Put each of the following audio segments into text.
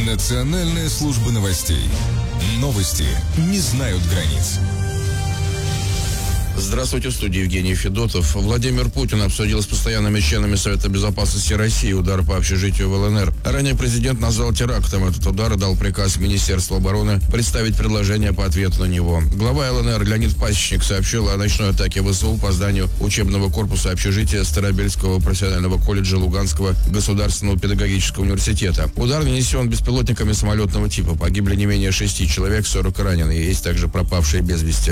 Национальная служба новостей. Новости не знают границ. Здравствуйте, в студии Евгений Федотов. Владимир Путин обсудил с постоянными членами Совета Безопасности России удар по общежитию в ЛНР. Ранее президент назвал терактом этот удар и дал приказ Министерству обороны представить предложение по ответу на него. Глава ЛНР Леонид Пасечник сообщил о ночной атаке ВСУ по зданию учебного корпуса общежития Старобельского профессионального колледжа Луганского государственного педагогического университета. Удар нанесен беспилотниками самолетного типа. Погибли не менее 6 человек, 40 ранены. Есть также пропавшие без вести.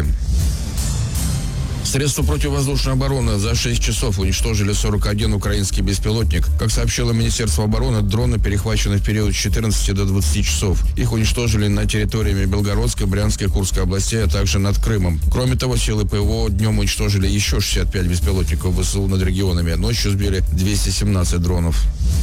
Средства противовоздушной обороны за 6 часов уничтожили 41 украинский беспилотник. Как сообщило Министерство обороны, дроны перехвачены в период с 14 до 20 часов. Их уничтожили на территориями Белгородской, Брянской, Курской областей, а также над Крымом. Кроме того, силы ПВО днем уничтожили еще 65 беспилотников ВСУ над регионами. Ночью сбили 217 дронов.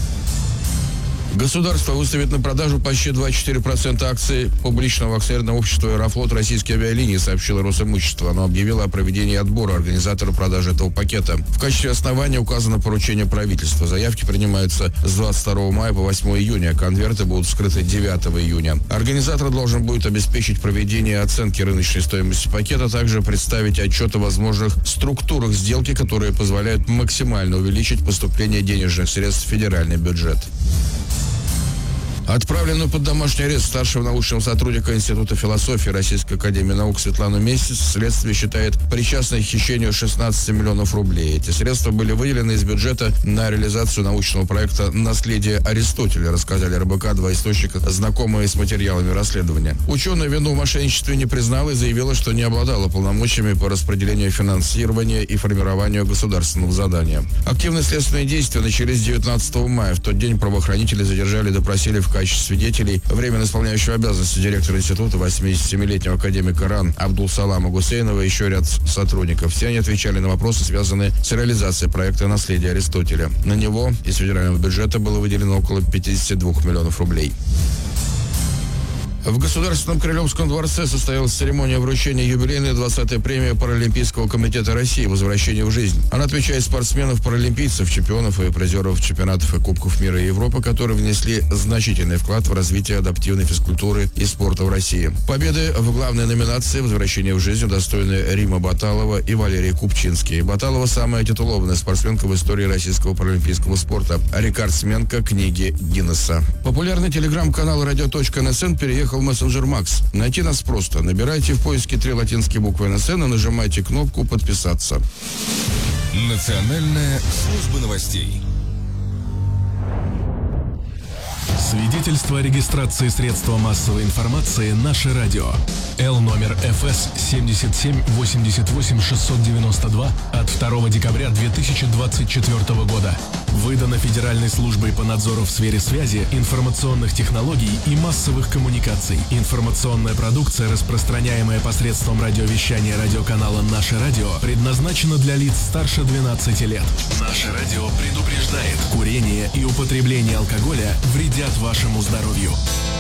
Государство выставит на продажу почти 24% акций публичного акционерного общества «Аэрофлот» российские авиалинии, сообщило Росимущество. Оно объявило о проведении отбора организатора продажи этого пакета. В качестве основания указано поручение правительства. Заявки принимаются с 22 мая по 8 июня. Конверты будут вскрыты 9 июня. Организатор должен будет обеспечить проведение оценки рыночной стоимости пакета, а также представить отчет о возможных структурах сделки, которые позволяют максимально увеличить поступление денежных средств в федеральный бюджет. Отправленную под домашний арест старшего научного сотрудника Института философии Российской академии наук Светлану Месяц следствие считает причастной к хищению 16 миллионов рублей. Эти средства были выделены из бюджета на реализацию научного проекта «Наследие Аристотеля», рассказали РБК два источника, знакомые с материалами расследования. Ученая вину в мошенничестве не признала и заявила, что не обладала полномочиями по распределению финансирования и формированию государственного задания. Активные следственные действия начались 19 мая. В тот день правоохранители задержали и допросили в качестве свидетелей временно исполняющего обязанности директора института 87-летнего академика РАН Абдулсалама Гусейнова и еще ряд сотрудников. Все они отвечали на вопросы, связанные с реализацией проекта «Наследие Аристотеля». На него из федерального бюджета было выделено около 52 миллионов рублей. В Государственном Крылевском дворце состоялась церемония вручения юбилейной 20-й премии Паралимпийского комитета России «Возвращение в жизнь». Она отмечает спортсменов-паралимпийцев, чемпионов и призеров чемпионатов и Кубков мира и Европы, которые внесли значительный вклад в развитие адаптивной физкультуры и спорта в России. Победы в главной номинации «Возвращение в жизнь» удостоены Рима Баталова и Валерий Купчинский. Баталова – самая титулованная спортсменка в истории российского паралимпийского спорта, а рекордсменка книги Гиннесса. Популярный телеграм-канал «Радио.НСН» переехал в мессенджер Макс. Найти нас просто. Набирайте в поиске 3 латинские буквы НСН и нажимайте кнопку «Подписаться». Национальная служба новостей. Свидетельство о регистрации средства массовой информации «Наше радио». Л номер ФС 77-88-692 от 2 декабря 2024 года. Выдано Федеральной службой по надзору в сфере связи, информационных технологий и массовых коммуникаций. Информационная продукция, распространяемая посредством радиовещания радиоканала «Наше радио», предназначена для лиц старше 12 лет. «Наше радио» предупреждает: курение и употребление алкоголя вредят вашему здоровью.